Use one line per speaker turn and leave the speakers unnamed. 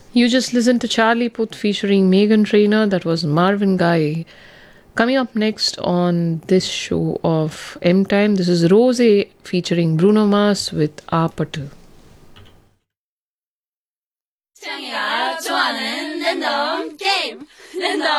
You just listened to Charlie Puth featuring Megan Trainor. That was Marvin Gaye. Coming up next on this show of M Time, this is Rose featuring Bruno Mars with Apatu.
창이가 좋아하는 랜덤 게임 랜덤